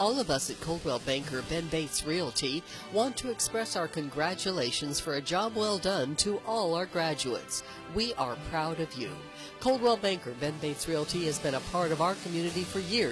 All of us at Coldwell Banker Ben Bates Realty want to express our congratulations for a job well done to all our graduates. We are proud of you. Coldwell Banker Ben Bates Realty has been a part of our community for years.